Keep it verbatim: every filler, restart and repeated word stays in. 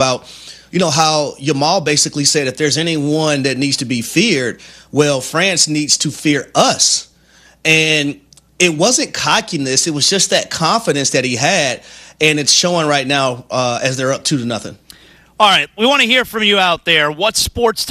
about, you know, how Yamal basically said if there's anyone that needs to be feared, well, France needs to fear us. And it wasn't cockiness. It was just that confidence that he had. And it's showing right now uh, as they're up two to nothing. All right. We want to hear from you out there. What sports